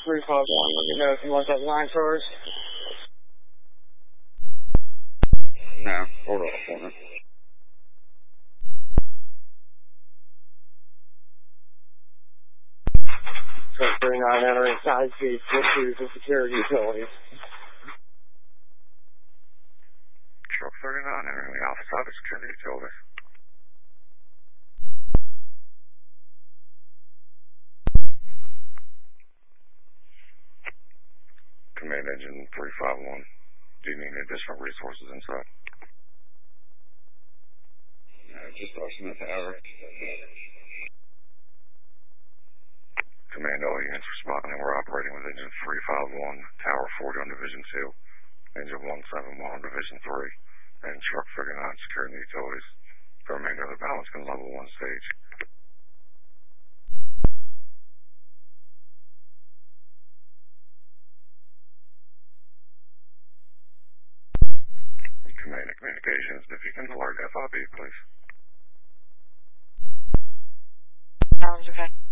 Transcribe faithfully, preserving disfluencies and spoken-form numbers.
three five one. Let me know if you want that line charge. No, hold on for me. Truck thirty-nine entering side speed, flip through to security utilities. Truck thirty-nine entering the office side of security utilities. Command engine three five one. Do you need any additional resources inside? No, just our Smith Tower. Command, all units responding. We're operating with engine three five one, Tower forty on Division two, engine one seven one on Division three, and truck thirty-nine securing the utilities. The remainder of the balance can level one stage. Command and communications, if you can alert F I B, please. Sounds okay.